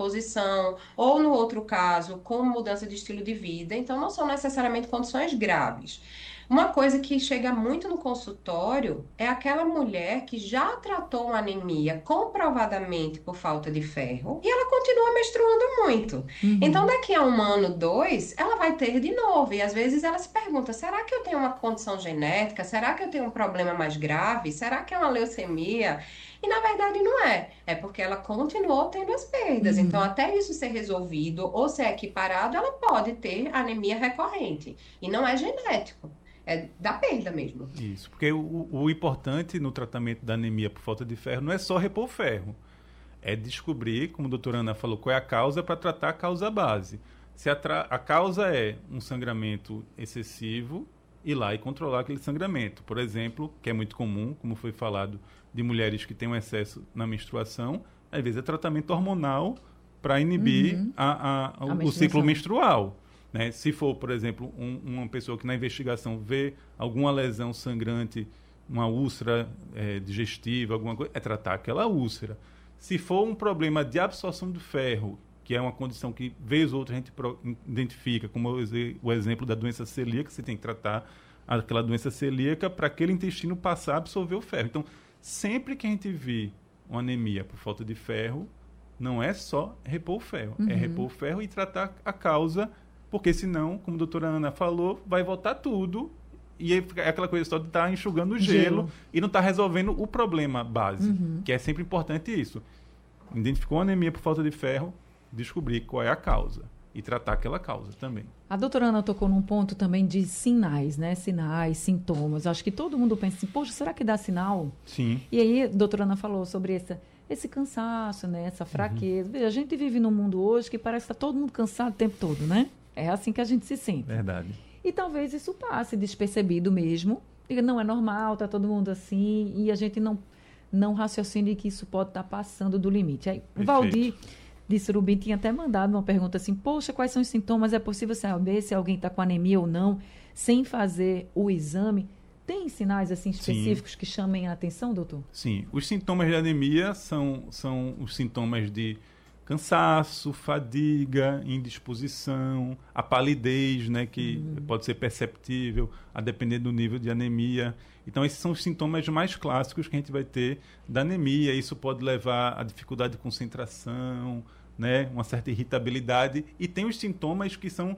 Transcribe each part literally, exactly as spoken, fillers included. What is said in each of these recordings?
indisposição, ou no outro caso, com mudança de estilo de vida. Então, não são necessariamente condições graves. Uma coisa que chega muito no consultório é aquela mulher que já tratou uma anemia comprovadamente por falta de ferro e ela continua menstruando muito. Então, Uhum. daqui a um ano, dois, ela vai ter de novo. E às vezes ela se pergunta: será que eu tenho uma condição genética? Será que eu tenho um problema mais grave? Será que é uma leucemia? E na verdade não é. É porque ela continuou tendo as perdas. Então, Uhum. até isso ser resolvido ou ser equiparado, ela pode ter anemia recorrente. E não é genético. É da perda mesmo. Isso, porque o, o importante no tratamento da anemia por falta de ferro não é só repor ferro, é descobrir, como a doutora Ana falou, qual é a causa para tratar a causa base. Se a, tra- a causa é um sangramento excessivo, ir lá e controlar aquele sangramento. Por exemplo, que é muito comum, como foi falado, de mulheres que têm um excesso na menstruação, às vezes é tratamento hormonal para inibir Uhum. a, a, A o, o ciclo menstruação. menstrual. Né? Se for, por exemplo, um, uma pessoa que na investigação vê alguma lesão sangrante, uma úlcera é, digestiva, alguma coisa, é tratar aquela úlcera. Se for um problema de absorção do ferro, que é uma condição que, vez ou outra, a gente pro, identifica, como o, o exemplo da doença celíaca, você tem que tratar aquela doença celíaca para aquele intestino passar a absorver o ferro. Então, sempre que a gente vê uma anemia por falta de ferro, não é só repor o ferro, é repor Uhum. o ferro e tratar a causa, porque senão, como a doutora Ana falou, vai voltar tudo e é aquela coisa só de estar tá enxugando o gelo, Gelo. e não está resolvendo o problema base, Uhum. que é sempre importante isso. Identificou a anemia por falta de ferro, descobrir qual é a causa e tratar aquela causa também. A doutora Ana tocou num ponto também de sinais, né? Sinais, sintomas. Acho que todo mundo pensa assim, poxa, será que dá sinal? Sim. E aí, a doutora Ana falou sobre essa, esse cansaço, né? Essa fraqueza. Veja, a gente vive num mundo hoje que parece que está todo mundo cansado o tempo todo, né? É assim que a gente se sente. Verdade. E talvez isso passe despercebido mesmo. Diga, não é normal, está todo mundo assim, e a gente não, não raciocine que isso pode estar passando do limite. Aí, o Valdir Perfeito. de Surubim tinha até mandado uma pergunta assim, poxa, quais são os sintomas? É possível saber se alguém está com anemia ou não, sem fazer o exame? Tem sinais assim Sim, específicos que chamem a atenção, doutor? sim. Os sintomas de anemia são, são os sintomas de cansaço, fadiga, indisposição, a palidez, né, que pode ser perceptível a depender do nível de anemia. Então, esses são os sintomas mais clássicos que a gente vai ter da anemia. Isso pode levar a dificuldade de concentração, né, uma certa irritabilidade. E tem os sintomas que são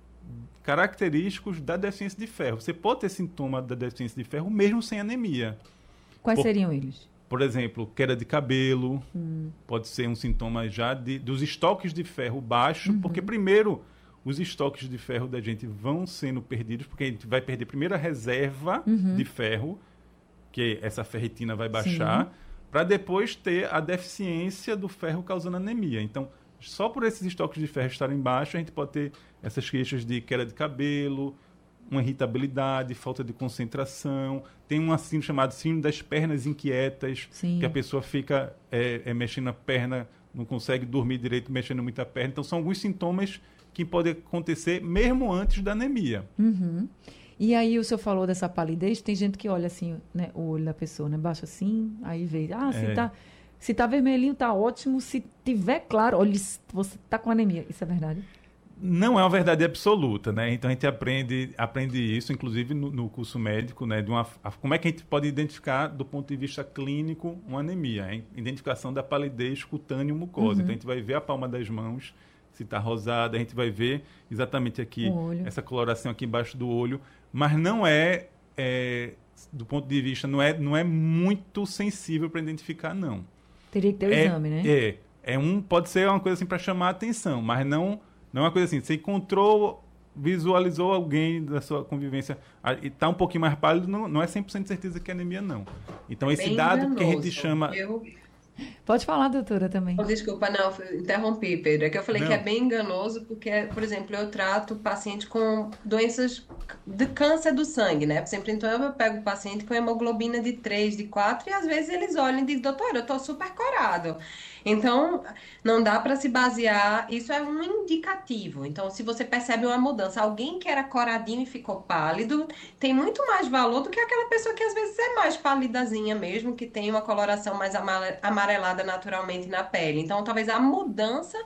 característicos da deficiência de ferro. Você pode ter sintoma da deficiência de ferro mesmo sem anemia. Quais Por, seriam eles? por exemplo, queda de cabelo, Hum. pode ser um sintoma já de, dos estoques de ferro baixo, Uhum. porque primeiro os estoques de ferro da gente vão sendo perdidos, porque a gente vai perder primeiro a reserva Uhum. de ferro, que essa ferritina vai Sim. baixar, para depois ter a deficiência do ferro causando anemia. Então, só por esses estoques de ferro estarem baixos, a gente pode ter essas queixas de queda de cabelo, uma irritabilidade, falta de concentração. Tem um síndrome chamado síndrome das pernas inquietas, Sim. que a pessoa fica é, é, mexendo a perna, não consegue dormir direito, mexendo muita perna. Então, são alguns sintomas que podem acontecer mesmo antes da anemia. Uhum. E aí o senhor falou dessa palidez, tem gente que olha assim, né, o olho da pessoa, né, baixa assim, aí vê, ah, se É. tá, se tá vermelhinho tá ótimo, se tiver claro, olha, você tá com anemia, isso é verdade? Não é uma verdade absoluta, né? Então a gente aprende, aprende isso, inclusive no, no curso médico, né? De uma, a, como é que a gente pode identificar, do ponto de vista clínico, uma anemia? A identificação da palidez cutânea mucosa. Uhum. Então a gente vai ver a palma das mãos, se está rosada, a gente vai ver exatamente aqui, O olho. essa coloração aqui embaixo do olho, mas não é, é do ponto de vista, não é, não é muito sensível para identificar, não. Teria que ter o É, exame, né? é, é um, pode ser uma coisa assim para chamar a atenção, mas não, não é uma coisa assim. Você encontrou, visualizou alguém da sua convivência ah, e está um pouquinho mais pálido, não, não é cem por cento de certeza que é anemia, não. Então, esse Bem dado que a gente enganoso. chama. Eu, Pode falar, doutora, também. oh, desculpa, não, eu interrompi, Pedro. É que eu falei que é Não, bem enganoso, porque, por exemplo, eu trato paciente com doenças de câncer do sangue, né? Por exemplo, então eu pego o paciente com hemoglobina de três, de quatro, e às vezes eles olham e dizem, doutor, eu tô super corado. Então, não dá para se basear, isso é um indicativo. Então, se você percebe uma mudança, alguém que era coradinho e ficou pálido, tem muito mais valor do que aquela pessoa que às vezes é mais palidazinha mesmo, que tem uma coloração mais amare- amarelada naturalmente na pele. Então, talvez a mudança